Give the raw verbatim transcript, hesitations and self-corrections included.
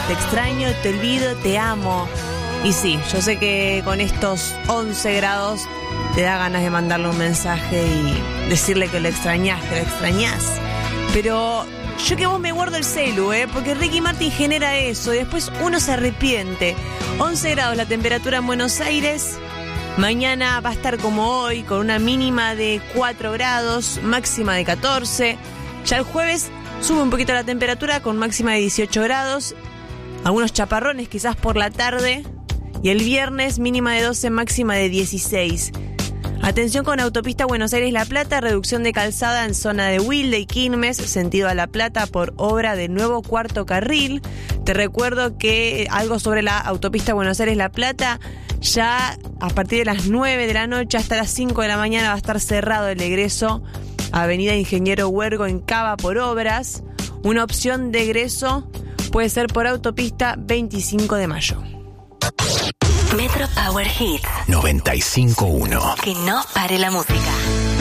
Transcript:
te extraño, te olvido, te amo. Y sí, yo sé que con estos once grados te da ganas de mandarle un mensaje y decirle que lo extrañás, que lo extrañás. Pero yo que vos me guardo el celu, ¿eh? Porque Ricky Martin genera eso y después uno se arrepiente. once grados la temperatura en Buenos Aires. Mañana va a estar como hoy, con una mínima de cuatro grados, máxima de catorce. Ya el jueves sube un poquito la temperatura con máxima de dieciocho grados. Algunos chaparrones quizás por la tarde. Y el viernes mínima de doce, máxima de dieciséis. Atención con autopista Buenos Aires-La Plata, reducción de calzada en zona de Wilde y Quilmes, sentido a La Plata por obra de nuevo cuarto carril. Te recuerdo que algo sobre la autopista Buenos Aires-La Plata, ya a partir de las nueve de la noche hasta las cinco de la mañana va a estar cerrado el egreso a Avenida Ingeniero Huergo en Cava por obras. Una opción de egreso puede ser por autopista veinticinco de mayo. Metro Power Hits noventa y cinco punto uno. Que no pare la música.